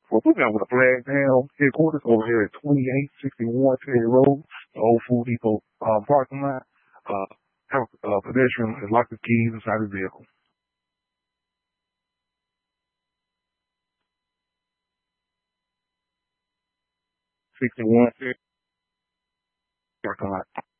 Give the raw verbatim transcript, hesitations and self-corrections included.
Well, we got with a flag down headquarters over here at twenty-eight sixty-one Terry Road, the old Food Depot um, parking lot. Uh, have a uh, pedestrian has locked his keys inside his vehicle. sixty-one Terry parking lot.